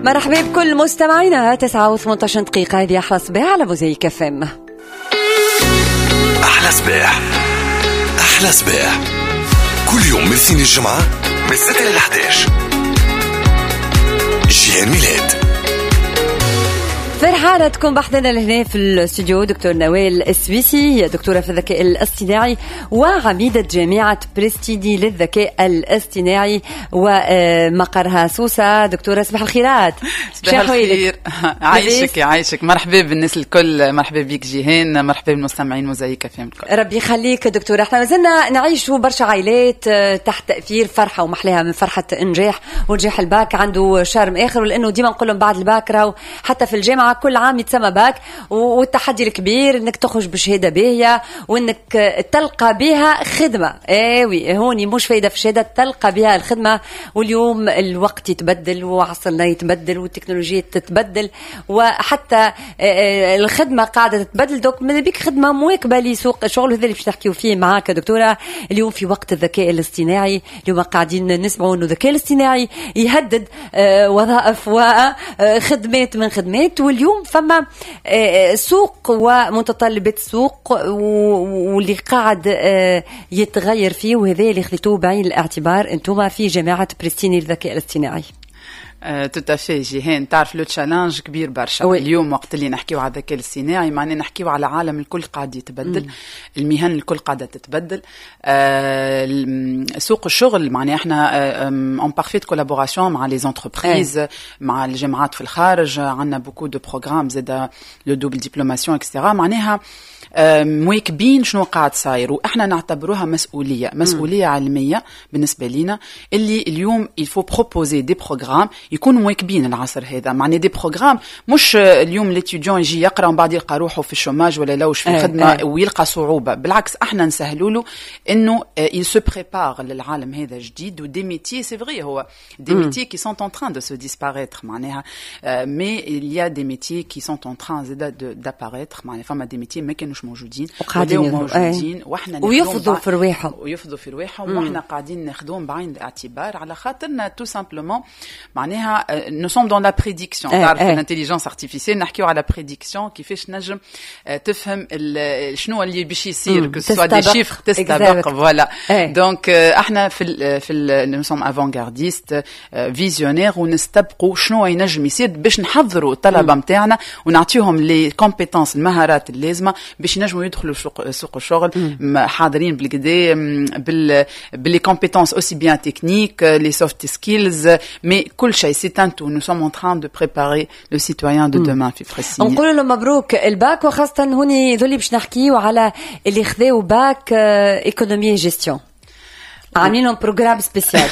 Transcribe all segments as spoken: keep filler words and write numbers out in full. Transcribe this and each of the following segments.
مرحبا بكل مستمعينا. تسعة وثمانية عشر دقيقة. هذه أحلى صباح على موزايك اف ام. أحلى صباح أحلى صباح كل يوم من الاثنين الجمعة من الستة إلى الأحد عشر. جيهان ميلاد. فرحانة تكون بحضنا لهنا في الاستوديو دكتور نوال السويسي، هي دكتورة في الذكاء الاصطناعي وعميدة جامعة بريستيدي للذكاء الاصطناعي ومقرها سوسة. دكتورة صباح الخيرات. صباح الخير. عايشك عايشك. مرحبا بالناس الكل، مرحبا بيك جيهان، مرحبا بالمستمعين موزايك اف ام الكل. ربي يخليك دكتورة. احنا مازلنا نعيشوا برشا عائلات تحت تأثير فرحة ومحلاها من فرحة النجاح ونجاح الباك، عنده شرم آخر، ولأنه ديما نقول لهم بعد الباك راهو حتى في الجامعة كل عام يتسمى باك، والتحدي الكبير انك تخرج بشهاده باهيه وانك تلقى بها خدمه. ايوي هوني مش فايده في الشهاده، تلقى بها الخدمه. واليوم الوقت يتبدل وعصرنا يتبدل والتكنولوجيا تتبدل وحتى الخدمه قاعده تتبدل. دوك من بيك خدمه مواكبه لسوق الشغل، هذا اللي باش نحكيو فيه معاك دكتوره اليوم في وقت الذكاء الاصطناعي. اليوم قاعدين نسمعوا انه الذكاء الاصطناعي يهدد وظائف وخدمات من خدمات، واليوم فما سوق ومتطلبات السوق واللي قاعد يتغير فيه، وهذا اللي خذيتوه بعين الاعتبار انتم في جامعة بريستيني للذكاء الاصطناعي. توتافي جيهان، تعرف لو تشالنج كبير برشا. أوي. اليوم وقت اللي نحكيو على الذكاء الاصطناعي معناه نحكيو على عالم الكل قاعد يتبدل. مم. المهن الكل قاعده تتبدل. آه سوق الشغل معناه احنا اون بارفيت كولابوراسيون مع لي زونتربريز، مع الجامعات في الخارج، عندنا بوكو دو بروغرام زاد لو دوبل دبلوماسيون اكسترا. معناها مواكبين شنو قاعد صاير، واحنا نعتبروها مسؤوليه مسؤوليه مم. علميه بالنسبه لينا، اللي اليوم يفو بروبوزي دي بروغرام يكونوا مواكبين العصر هذا. معني دي بروغرام مش اليوم ليتيديون يجي يقرا ومن بعد يلقى روحه في الشوماج ولا لوش في الخدمه اه ويلقى صعوبه. بالعكس احنا نسهلوا له انه il se prépare للعالم هذا جديد. ودي ميتي سي فري هو دي ميتي qui sont en train de se disparaître معناها، mais il y a des métiers qui sont en train d'apparaître. معناها فما دي ميتي ما كانوش موجودين وقاعدين موجودين واحنا ويفضوا في رواحهم ويفضوا في رواحهم واحنا قاعدين ناخذوهم بعين الاعتبار على خاطرنا تو سامبلومون. معناها nous sommes dans la prédiction. تعرف الانتيليجنس ارتيفيسيال نحكيو على بريديكسيون، كيفاش نجم تفهم شنو اللي باش يصير، كو سوا دي شيفر تستبق. فوالا دونك احنا في في nous sommes avant-gardistes فيزيونير ونستبقوا شنو ينجم يصير باش نحضروا الطلبه نتاعنا ونعطيهم لي كومبيتونس المهارات اللازمه باش ينجموا يدخلوا سوق الشغل حاضرين بالكدا بال باللي كومبيتونس اوسي بيان تكنيك لي سوفت سكيلز. مي كل شيء سي تانتو nous sommes en train de préparer le citoyen de demain في فريسيني. نقول له مبروك الباك، وخاصه هوني ذولي باش نحكيو على اللي خذاو باك ايكونومي جيستيون، عاملين لهم بروجرام سبيسيال.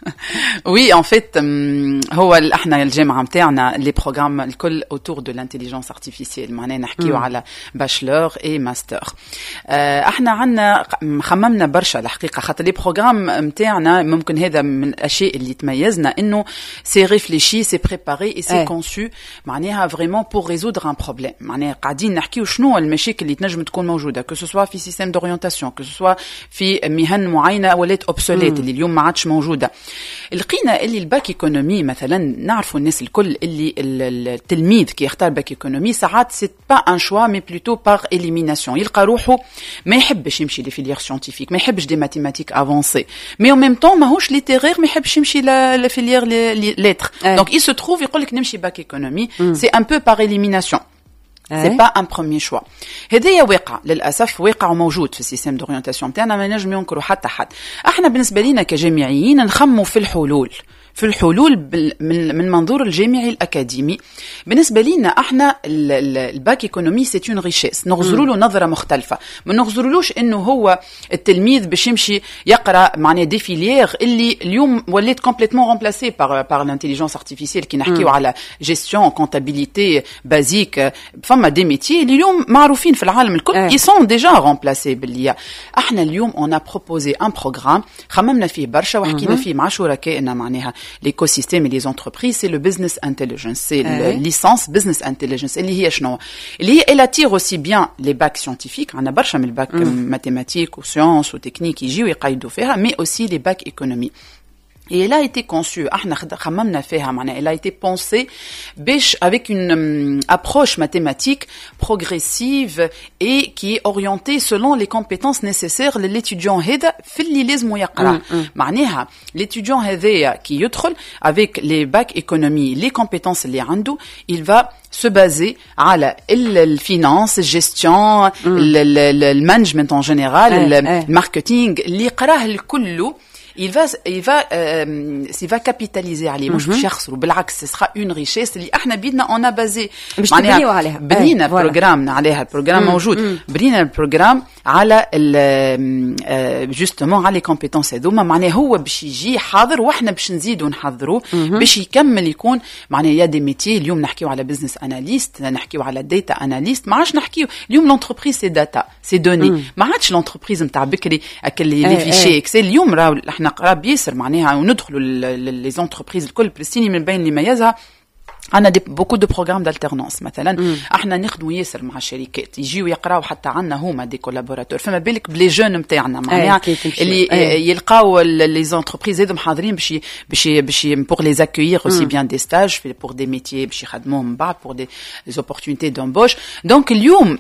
وي ان فيت هو احنا الجامعه نتاعنا لي بروجرام الكل اوتور دو لانتيليجنس ارتيفيسيال. معناها نحكيو على باشلور اي ماستر. احنا عندنا خممنا برشا الحقيقه، خاطر لي بروجرام نتاعنا ممكن هذا من الاشياء اللي تميزنا انه سي ريفليشي سي بريباري اي سي كونسو معناها فريمون بور ريزودر ان بروبليم. معناها قاعدين نحكيو شنو المشاكل اللي تنجم تكون موجوده، كو سوا في سيستيم دورينتاسيون، كو سوا في مهن معينه ولات اوبسوليت اللي اليوم ما عادش موجوده. لقينا اللي الباك ايكونومي مثلا، نعرفوا الناس الكل اللي التلميذ كي يختار باك ايكونومي ساعات سي با ان شوا مي بلوتو بار اليميناسيون، يلقى روحه ما يحبش يمشي لي فيليير سيانتيفيك، ما يحبش دي ماتيماتيك افونسي، مي اون ميم طون ماهوش ليتيرير، ما يحبش يمشي لا فيليير ليتر. دونك il se trouve يقول لك نمشي باك ايكونومي سي ان بو بار اليميناسيون. سي با ان بروميير شوا. هذايا واقع للاسف، واقع وموجود في السيستم دورينتاسيون تاعنا، ما نجم ينكروا حتى حد. احنا بالنسبه لنا كجامعيين نخموا في الحلول في الحلول من منظور الجامعي الأكاديمي. بالنسبة لنا احنا الباك ايكونومي سي اون ريشيس، نغزروا له نظرة مختلفة. ما نغزرولوش انه هو التلميذ باش يمشي يقرا معناه دي فيليير اللي اليوم ولات كومبليتمون رومبلاسي بار بار الانتيليجنس ارتيفيسيال. كي نحكيو على جيستيون كونتابيليتي بازيك، فما دي ميتي اللي اليوم معروفين في العالم الكل اي سون ديجا رومبلاسي باللي احنا اليوم اون ا بروبوزي ان بروغرام خممنا فيه برشا وحكينا فيه مع شركائنا. معناها l'écosystème et les entreprises, c'est le business intelligence, c'est la licence business intelligence. اللي هي شنو؟ اللي هي elle attire aussi bien les bacs scientifiques, عندنا برشا من الباك mathématiques ou sciences ou techniques يجيو يقيدوا فيها, mais aussi les bacs économie. Et elle a été conçue, elle a été pensée avec une um, approche mathématique progressive et qui est orientée selon les compétences nécessaires de l'étudiant هذا في اللي لازم يقرأ. معناها l'étudiant هذا qui يدخل avec les bacs économie, les compétences اللي عنده, il va se baser على الفينانس, الجستيون, المانجمنت en général, الماركتينغ اللي يقراه الكل. Il va, il va, euh, il va capitaliser عليه, مش باش يخسروا, بالعكس, ce sera une richesse اللي احنا بيدنا on a basé. معناها عليها. بنينا بروجرامنا عليها, البروجرام موجود. بنينا البروجرام على ال, justement على les compétences هذوما, معناها هو باش يجي حاضر واحنا باش نزيدوا نحضروه, باش يكمل يكون, معناها يا دي ميتي, اليوم نحكيو على بزنس اناليست, نحكيو على داتا اناليست, ما عادش نحكيو, اليوم لونتربريز سي داتا, سي دوني, ما عادش لونتربريز نتاع بكري, اكل لي فيشي اكسل, اليوم راهو احنا قراب ياسر معناها وندخلوا لي زونتربريز الكل بريستيني من بين اللي ميزها عندنا دي بوكو دو بروغرام دالترنانس مثلا مم. احنا نخدموا ياسر مع الشركات يجيو يقراو حتى عندنا هما دي كولابوراتور فما بالك بلي جون نتاعنا معناها اللي أي. يلقاو لي زونتربريز هذوم حاضرين باش باش باش بور لي اكويير اوسي بيان دي ستاج بور دي ميتيي باش يخدموهم من بعد بور دي زوبورتونيتي دومبوش دونك اليوم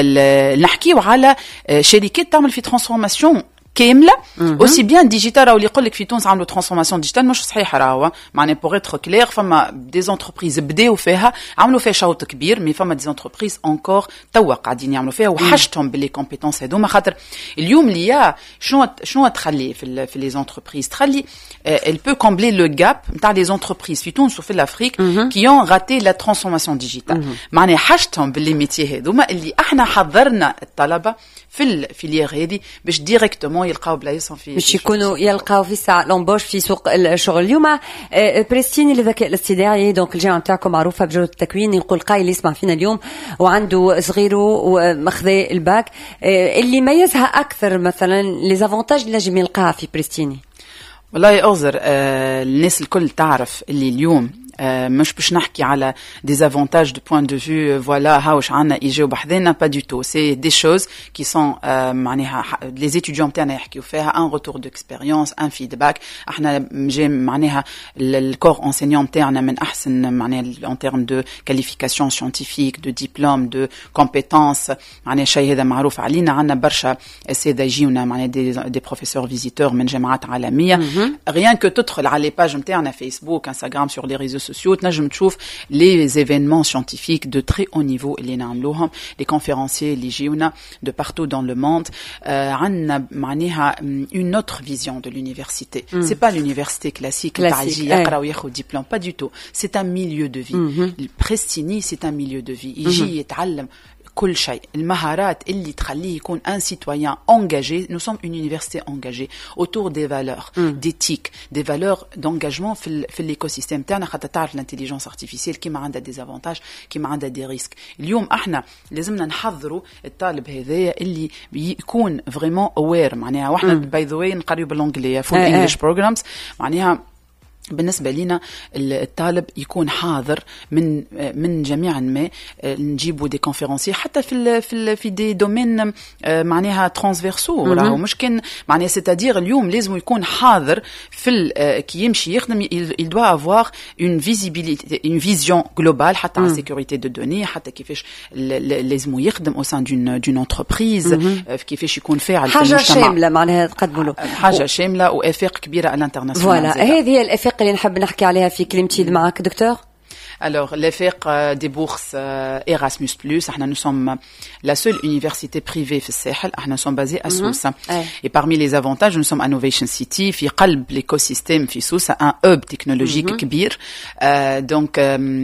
نحكيو على شركات تعمل في ترانسفورماسيون كامله اوسي بيان ديجيتال راهو اللي يقول لك في تونس عملوا ترانسفورماسيون ديجيتال مش صحيح راهو معناها بوغ اتر كلير فما دي زونتربريز بداو فيها عملوا فيها شوط كبير مي فما دي زونتربريز انكور توا قاعدين يعملوا فيها وحشتهم باللي كومبيتونس هذوما خاطر اليوم ليا شنو شنو تخلي في في لي زونتربريز تخلي elle peut combler le gap نتاع لي زونتربريز في تونس وفي الافريك كي اون راتي لا ترانسفورماسيون ديجيتال معناها حشتهم باللي ميتي هذوما اللي احنا حضرنا الطلبه في الفيليير هذه باش ديريكتومون يلقاو بلايصهم في باش يكونوا يلقاو في ساعه لومبوش في سوق الشغل. اليوم بريستيني للذكاء الاصطناعي دونك الجامعه نتاعكم معروفه بجوده التكوين. يقول قايل يسمع فينا اليوم وعنده صغيره وماخذ الباك اللي ميزها اكثر مثلا لي زافونتاج اللي نجم يلقاها في بريستيني. والله اوزر آه الناس الكل تعرف اللي اليوم Euh, مش باش نحكي على des avantages de point de vue voilà هاوش عنا يجيو بحذنا pas du tout c'est des choses qui sont euh, معناها les étudiants نتاعنا يحكيو فيها un retour d'expérience un feedback احنا جاي معناها الكور enseignant نتاعنا من احسن معناها en termes de qualification scientifique de diplôme de compétences معناها شيء هذا معروف علينا عنا برشا اساتذه يجيونا معناها دي دي بروفيسور فيزيتور من جامعات عالميه rien que تدخل على لي باج نتاعنا فيسبوك انستغرام sur les réseaux sociaux تنجم تشوف les événements scientifiques de très haut niveau اللي نعملوهم les conférenciers اللي يجيونا de partout dans le monde عندنا معناها une autre vision de l'université mm. c'est pas l'université classique تاع يجي يقرا وياخذ diplôme pas du tout c'est un milieu de vie mm-hmm. Prestini c'est un milieu de vie يجي mm-hmm. يتعلم كل شيء المهارات اللي تخليه يكون un citoyen engagé. Nous sommes une université engagée autour des valeurs mm. d'éthique des valeurs d'engagement في في l'écosystème تاعنا خاطر تعرف l'intelligence artificielle كيما عندها des avantages كيما عندها des risques. اليوم احنا لازمنا نحضروا الطالب هذايا اللي يكون vraiment aware معناها واحنا mm. by the way نقريو بالانجليه full eh, English eh. programs معناها بالنسبة لنا الطالب يكون حاضر من من جميع ما نجيبوا دي كونفرنسي حتى في في في دي دومين معناها ترانسفيرسو راهو مش كان معناها سيتادير اليوم لازم يكون حاضر في كي يمشي يخدم il doit avoir une visibilité une vision globale حتى على sécurité de données حتى كيفاش لازم يخدم au sein d'une d'une entreprise كيفاش يكون فاعل في المجتمع حاجة شاملة معناها تقدموا له حاجة شاملة وآفاق كبيرة على الانترناسيونال. فوالا هذه الآفاق اللي نحب نحكي عليها في كلمتي معك دكتور. Alors, l'effet euh, des bourses euh, Erasmus plus, nous sommes la seule université privée في الساحل, nous sommes basés à Sousse. Mm-hmm. Ouais. Et parmi les avantages, nous sommes à Innovation City, في قلب l'écosystème في Sousse, un hub technologique mm-hmm. كبير. Euh, donc,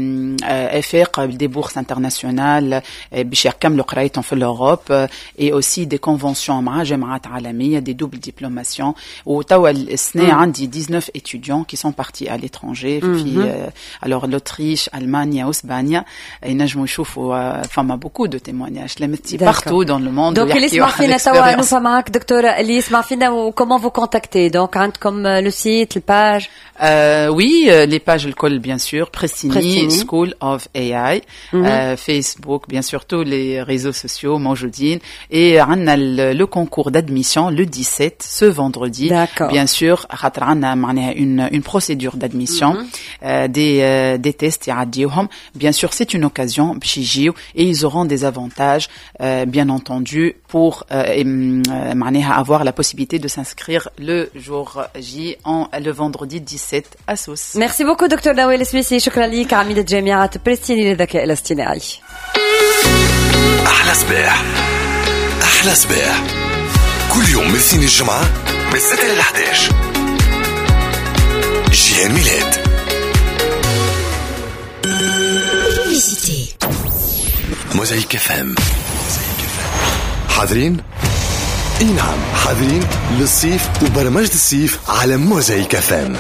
effet euh, des bourses internationales, باش يكملوا قرايتهم في l'Europe, et aussi des conventions مع جامعات عالمية, des doubles diplomations. وتوا السنة عندي dix-neuf étudiants qui sont partis à l'étranger, mm-hmm. في, euh, alors l'Autriche, تعيش ألمانيا وإسبانيا ينجموا يشوفوا فما بوكو دو تيمونياج لمتي بارتو دون لو موند. دونك اللي يسمع فينا توا نوفا معك دكتورة اللي يسمع فينا وكومون فو كونتاكتي. دونك عندكم لو سيت الباج؟ وي لي باج الكل بيان سور بريستيني سكول اوف اي اي فيسبوك بيان سور تو لي ريزو سوسيو موجودين. اي عندنا لو كونكور d'admission le dix-sept ce vendredi. D'accord. Bien sûr خاطر عندنا معناها une une procédure d'admission mm-hmm. euh, des euh, des tests يعديوهم. Bien sûr c'est une occasion باش يجيو et ils auront des avantages euh, bien entendu pour euh, معناها avoir la possibilité de s'inscrire le jour J en le vendredi dix-sept à Sousse. Merci beaucoup دكتور نوال السويسي. شكرا لك عميدة جامعة بريستيني للذكاء الاصطناعي. أحلى صباح أحلى صباح كل يوم من الاثنين الجمعة من ستة إلى إحدى عشر. جيهان ميلاد. موزايك اف ام. حاضرين؟ اي نعم حاضرين للصيف وبرمجة الصيف على موزايك اف ام.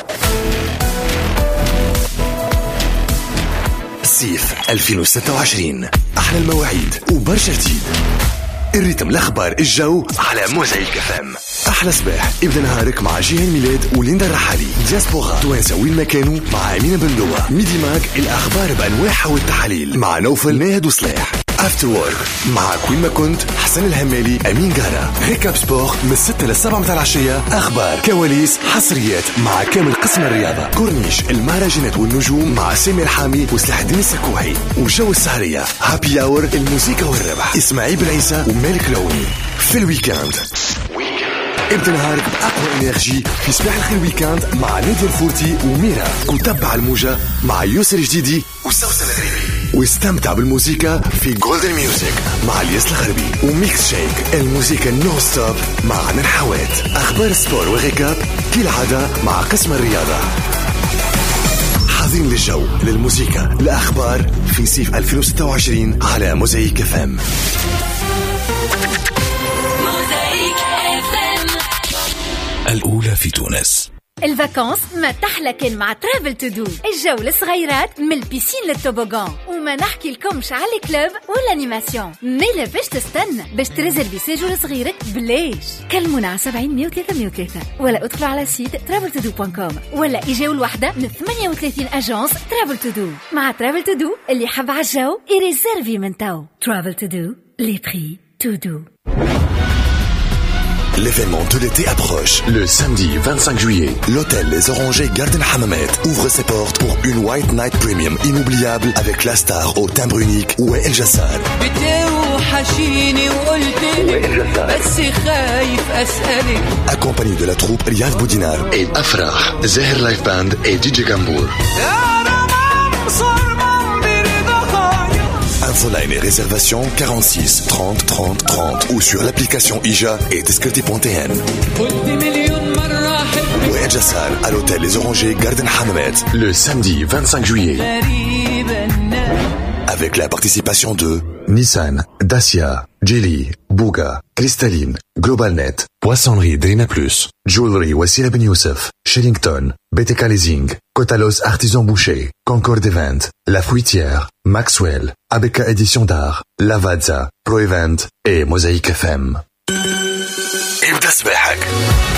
صيف ألفين وستة وعشرين أحلى المواعيد وبرشا جديد. الريتم الأخبار الجو على موزايك اف ام. أحلى صباح ابدأ نهارك مع جيهان ميلاد وليندا الرحالي. دياسبورا توانسة وين ما كانوا مع أمينة بندوة. ميدي ماك الأخبار بأنواعها والتحاليل مع نوفل ناهد وصلاح. افتر وورك مع كوين ما كنت حسن الهمالي أمين جارة. ريكاب سبور من الستة للسبعة متاع العشية. أخبار كواليس حصريات مع كامل قسم الرياضة. كورنيش المهرجانات والنجوم مع سامي الحامي وسلاح الدين السكوحي. وجو السهرية هابي اور الموسيقى والربح إسماعيل بن عيسى ومالك لوني. في الويكاند ابدأ نهارك بأقوى إنرجي في صباح الخير ويكاند مع نادية الفورتي وميرا. وتبع الموجة مع يوسر الجديدي وسوسن الغريبي. واستمتع بالموسيقى في جولدن ميوزك مع الياس الغربي. وميكس شيك الموسيقى نو ستوب مع عدن حوات. أخبار سبور وغيكاب كالعادة مع قسم الرياضة. حاضرين للجو للموسيقى الأخبار في صيف ألفين وستة وعشرين على موزايك اف ام. الأولى في تونس. الفاكانس ما تحلكن مع ترافل تو دو. الجو للصغيرات من البيسين للتوبوغان. وما نحكي لكمش على الكلوب والانيماسيون. ميلا باش تستنى باش تريزرفي سيجور لصغيرك بلاش. كلمونا على سبعين مية وثلاثة مية وثلاثة ولا ادخلوا على سيت ترافل تو دو دوت كوم ولا اجاو الوحدة من ثمانية وثلاثين اجانس ترافل تو دو. مع ترافل تو دو اللي حب على الجو يريزرفي من تو. ترافل تو دو لي بري تو دو. L'événement de l'été approche. Le samedi vingt-cinq juillet, l'hôtel Les Orangers Garden Hammamet ouvre ses portes pour une White Night Premium inoubliable avec la star au timbre unique Wael Jassar. Accompagné de la troupe Riyad Boudinar et Afrah, Zahir Live Band et D J Gambour. Infoline et réservation quarante-six trente trente trente ou sur l'application I J A et Descripti point T N. Wael Jassar à l'hôtel Les Orangers Garden Hammamet le samedi vingt-cinq juillet. Avec la participation de Nissan, Dacia, Geely, Bouga, Cristalline, GlobalNet, Poissonnerie Drina Plus, Jewelry Wassila Ben Youssef, Shellington, B T K Leasing, Cotalos Artisan Boucher, Concord Event, La Fruitière, Maxwell, A B K Édition d'Art, Lavazza, Pro Event et Mosaïque F M.